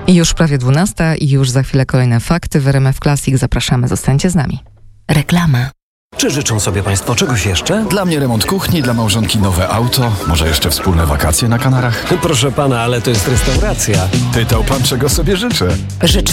Już prawie 12 i już za chwilę kolejne fakty w RMF Classic. Zapraszamy, zostańcie z nami. Reklama. Czy życzą sobie Państwo czegoś jeszcze? Dla mnie remont kuchni, dla małżonki nowe auto, może jeszcze wspólne wakacje na Kanarach? Proszę pana, ale to jest restauracja. Pytał pan, czego sobie życzę. Życz